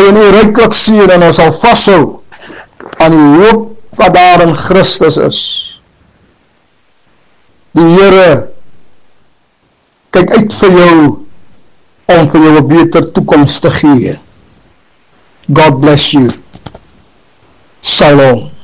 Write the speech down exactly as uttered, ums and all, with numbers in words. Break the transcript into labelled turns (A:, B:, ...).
A: en u ryklik seën en ons sal vashou aan die hoop wat daar in Christus is. Die Here kyk uit vir jou om vir jou 'n beter toekoms te gee. God bless you. Shalom.